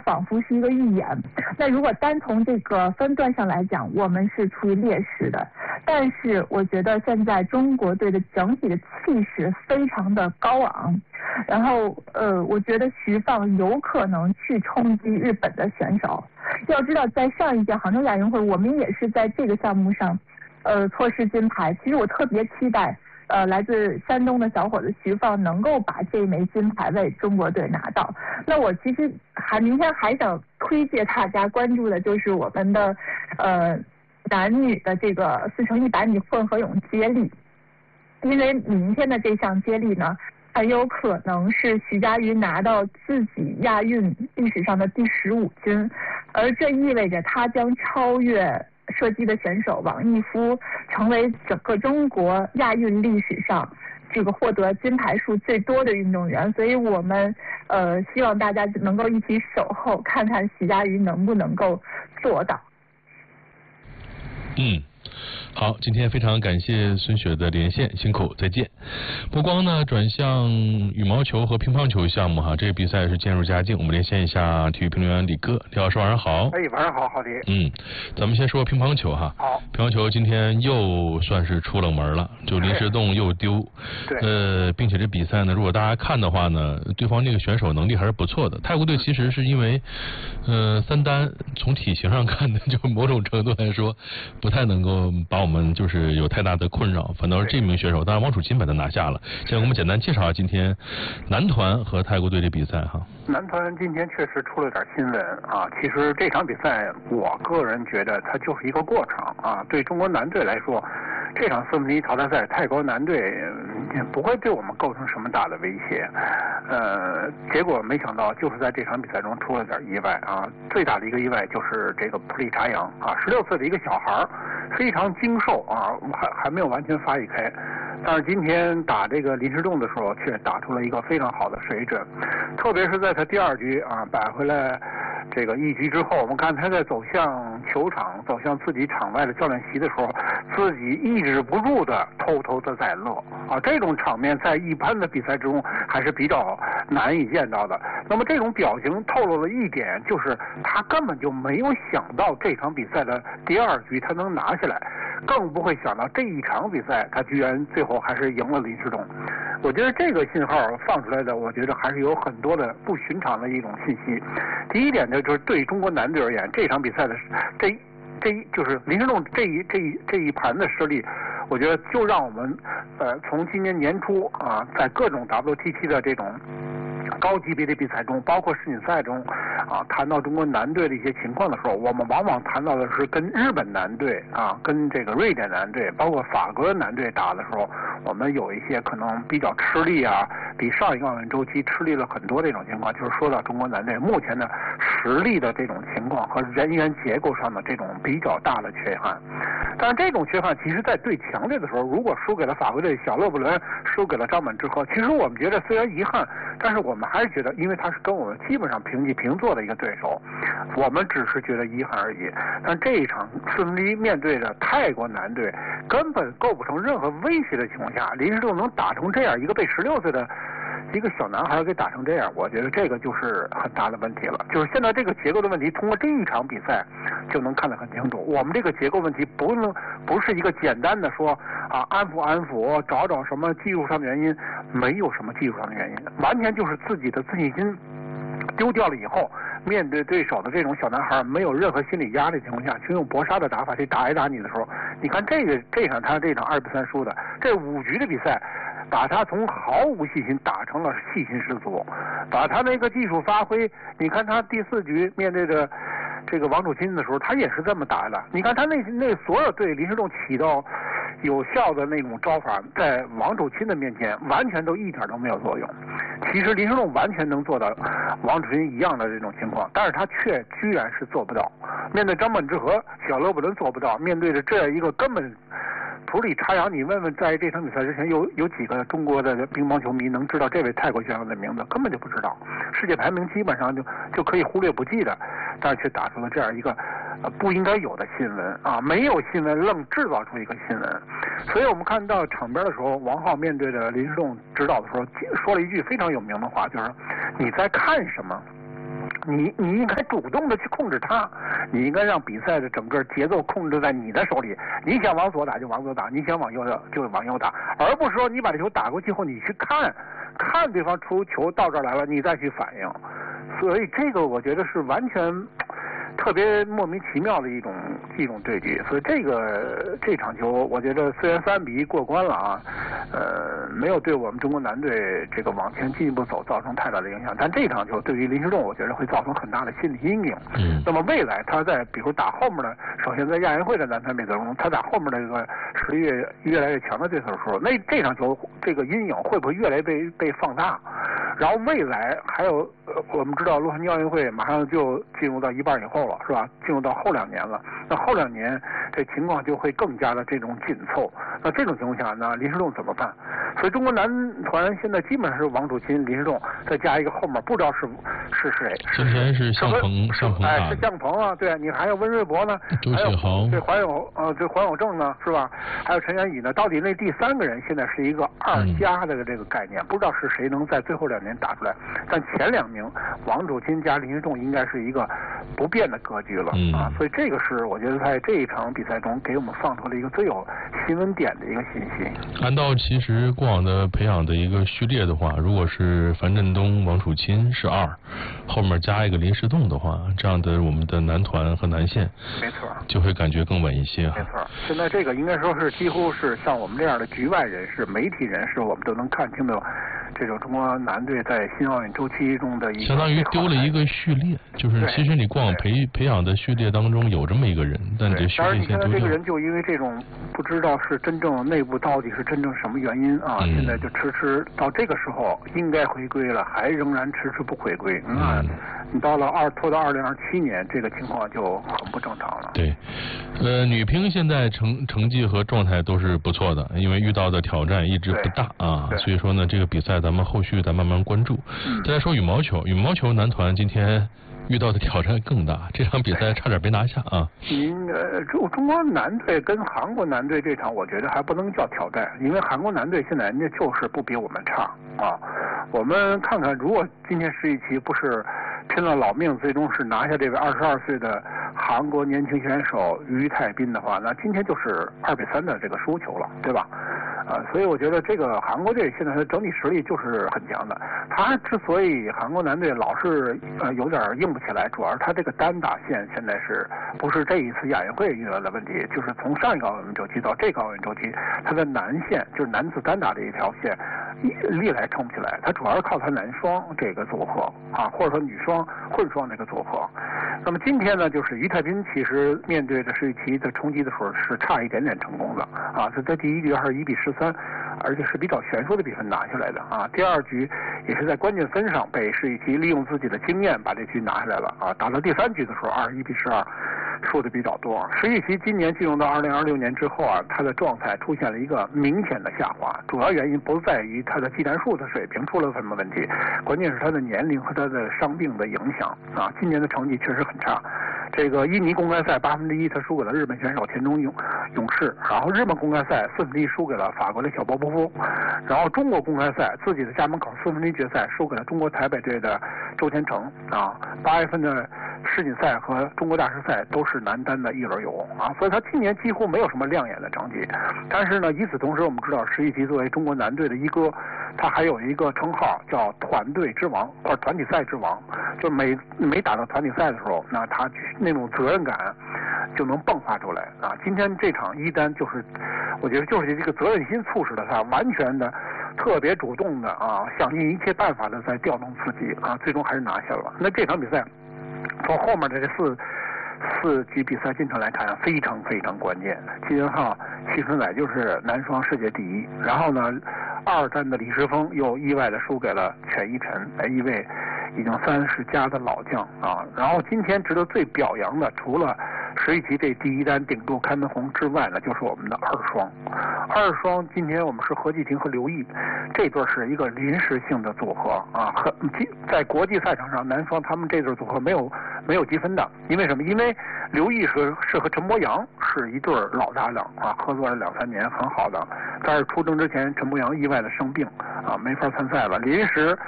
仿佛是一个预演。那如果单从这个分段上来讲，我们是处于劣势的。但是我觉得现在中国队的整体的气势非常的高昂，然后我觉得徐放有可能去冲击日本的选手。要知道，在上一届杭州亚运会，我们也是在这个项目上错失金牌。其实我特别期待来自山东的小伙子徐放能够把这枚金牌为中国队拿到。那我其实明天还想推荐大家关注的就是我们的男女的这个4×100米混合泳接力，因为明天的这项接力呢，很有可能是徐嘉余拿到自己亚运历史上的第15金，而这意味着他将超越射击的选手王艺夫，成为整个中国亚运历史上这个获得金牌数最多的运动员。所以我们希望大家能够一起守候，看看徐嘉余能不能够做到。 好，今天非常感谢孙雪的连线，辛苦，再见。目光呢转向羽毛球和乒乓球项目哈，这个比赛是渐入佳境。我们连线一下体育评论员李哥，李老师晚上好。 晚上好，郝迪。 咱们先说乒乓球哈。 好。 乒乓球今天又算是出冷门了，就林诗栋又丢。 对。 并且这比赛呢，如果大家看的话呢，对方这个选手能力还是不错的。泰国队其实是因为三单从体型上看呢，就某种程度来说不太能够把我们就是有太大的困扰，反倒是这名选手，当然王楚钦把他拿下了。先给我们简单介绍一下今天男团和泰国队的比赛哈。 男团今天确实出了点新闻啊，其实这场比赛我个人觉得它就是一个过程啊，对中国男队来说，这场4分之一淘汰赛泰国男队不会对我们构成什么大的威胁，结果没想到就是在这场比赛中出了点意外啊，最大的一个意外就是这个普利查扬啊，16岁的一个小孩，非常精瘦啊，还没有完全发育开，但是今天打这个林诗栋的时候却打出了一个非常好的水准，特别是在他第2局啊摆回来这个1局之后，我们看他在走向球场、走向自己场外的教练席的时候，自己抑制不住的偷偷的在乐啊，这种场面在一般的比赛之中还是比较难以见到的。那么这种表情透露了一点，就是他根本就没有想到这场比赛的第2局他能拿下来，更不会想到这一场比赛他居然最后还是赢了林诗栋。我觉得这个信号放出来的，我觉得还是有很多的不寻常的一种信息。第一点呢，就是对中国男队而言，这场比赛的就是林诗栋这一盘的失利，我觉得就让我们从今年年初啊，在各种 WTT 的这种高级别的比赛中，包括世锦赛中啊，谈到中国男队的一些情况的时候，我们往往谈到的是跟日本男队啊，跟这个瑞典男队，包括法国男队打的时候，我们有一些可能比较吃力啊，比上一个奥运周期吃力了很多这种情况，就是说到中国男队目前的实力的这种情况和人员结构上的这种比较大的缺憾。但是这种缺憾其实在对强队的时候，如果输给了法国队小勒布伦，输给了张本智和，其实我们觉得虽然遗憾，但是我们还是觉得，因为他是跟我们基本上平起平坐的一个对手，我们只是觉得遗憾而已。但这一场4分之一面对着泰国男队，根本构不成任何威胁的情况下，林诗栋能打成这样，一个被16岁的一个小男孩给打成这样，我觉得这个就是很大的问题了。就是现在这个结构的问题，通过这一场比赛就能看得很清楚。我们这个结构问题不是一个简单的说啊安抚，找什么技术上的原因，没有什么技术上的原因，完全就是自己的自信心丢掉了以后，面对对手的这种小男孩没有任何心理压力的情况下，去用搏杀的打法去打一打你的时候，你看这场他这场2比3输的，这5局的比赛，把他从毫无信心打成了信心十足，把他那个技术发挥，你看他第4局面对着这个王楚钦的时候，他也是这么打的。你看他那所有对林诗栋起到有效的那种招法，在王楚钦的面前完全都一点都没有作用。其实林诗栋完全能做到王楚钦一样的这种情况，但是他却居然是做不到。面对张本智和、小勒布伦做不到，面对着这样一个根本普里查扬，你问问在这场比赛之前有几个中国的乒乓球迷能知道这位泰国选手的名字？根本就不知道，世界排名基本上就可以忽略不计的，但是却打出了这样一个不应该有的新闻啊！没有新闻，愣制造出一个新闻。所以我们看到场边的时候，王浩面对着林诗栋指导的时候，说了一句非常有名的话，就是你在看什么？ 你应该主动的去控制它，你应该让比赛的整个节奏控制在你的手里。你想往左打就往左打，你想往右就往右打，而不是说你把这球打过去后，你去看对方出球到这儿来了，你再去反应。所以这个我觉得是完全特别莫名其妙的一种对局。所以这场球，我觉得虽然3-1过关了啊，没有对我们中国男队这个往前进一步走造成太大的影响，但这场球对于林诗栋，我觉得会造成很大的心理阴影。那么未来他在比如打后面的，首先在亚运会的男团比赛中，他打后面的这个实力越来越强的对手的时候，那这场球这个阴影会不会越来越被放大？然后未来还有我们知道洛杉矶奥运会马上就进入到一半以后了，是吧？进入到后2年了，那后2年这情况就会更加的这种紧凑。那这种情况下呢，林诗栋怎么办？所以中国男团现在基本上是王楚钦、林诗栋，再加一个后面不知道是谁。 今天是向鹏是向鹏啊，对，你还有温瑞博呢， 周启豪， 对，黄永正呢，是吧？还有陈元宇呢，到底那第3个人现在是一个2+的这个概念，不知道是谁能在最后2年打出来。但前2名王楚钦加林诗栋应该是一个不变的格局了啊，所以这个是我觉得在这一场比赛中给我们放出了一个最有新闻点的一个信息。 按照其实过往的培养的一个序列的话，如果是樊振东、王楚钦是2，后面加一个林诗栋的话，这样的我们的男团和男线没错就会感觉更稳一些。 没错，现在这个应该说是几乎是像我们这样的局外人士、媒体人士，我们都能看清的这种中国男队在新奥运周期中的一个相当于丢了一个序列，就是其实你过往培养的序列当中有这么一个人，但这序列先丢掉。 这个人就因为这种不知道是真正内部到底是真正什么原因啊，现在就迟到这个时候应该回归了，还仍然迟不回归。你到了拖到2027年，这个情况就很不正常了。 对，女乒现在成绩和状态都是不错的，因为遇到的挑战一直不大啊，所以说呢，这个比赛咱们后续再慢慢关注。再来说羽毛球男团今天遇到的挑战更大，这场比赛差点没拿下啊。 中国男队跟韩国男队这场，我觉得还不能叫挑战，因为韩国男队现在人家就是不比我们差啊。我们看看，如果今天石宇奇不是拼了老命，最终是拿下这位22岁的韩国年轻选手于泰斌的话，那今天就是2-3的这个输球了，对吧？所以我觉得这个韩国队现在的整体实力就是很强的。他之所以韩国男队老是有点硬不起来，主要是他这个单打线现在是不是这一次亚运会遇到的问题，就是从上一个奥运周期到这个奥运周期，他的男线就是男子单打这一条线历来撑不起来，他主要是靠他男双这个组合啊，或者说女双混双这个组合。那么今天呢，就是于泰斌其实面对着石宇奇的冲击的时候是差一点点成功的啊，他在第1局还是1比13，而且是比较悬殊的比分拿下来的啊。第2局也是在关键分上被石宇奇利用自己的经验把这局拿下来了啊。打到第3局的时候21比12。输的比较多。石宇奇今年进入到2026年之后啊，他的状态出现了一个明显的下滑，主要原因不在于他的技战术的水平出了什么问题，关键是他的年龄和他的伤病的影响啊。今年的成绩确实很差。这个印尼公开赛1/8他输给了日本选手田中勇士，然后日本公开赛1/4输给了法国的小波波夫，然后中国公开赛自己的家门口1/4决赛输给了中国台北队的周天成啊。8月份的世锦赛和中国大师赛都是男单的一轮游啊，所以他今年几乎没有什么亮眼的成绩。但是呢，与此同时，我们知道石宇奇作为中国男队的一哥，他还有一个称号叫团队之王或者团体赛之王，就每打到团体赛的时候，那他那种责任感就能迸发出来啊。今天这场一单就是，我觉得就是这个责任心促使了他完全的特别主动的啊，想尽一切办法的在调动自己啊，最终还是拿下了。那这场比赛从后面的这四局比赛进程来看，非常非常关键。金元浩、徐春磊就是男双世界第一，然后呢，2战的李诗峰又意外的输给了全一晨，一位已经30加的老将啊。然后今天值得最表扬的，除了石宇奇这第一单顶住开门红之外呢，就是我们的二双今天我们是何继廷和刘毅，这对是一个临时性的组合啊，在国际赛场上男双他们这对组合没有积分的，因为什么？因为刘毅是和陈柏阳是一对老搭档啊，合作了2-3年很好的，但是出征之前陈柏阳意外的生病啊，没法参赛了，临时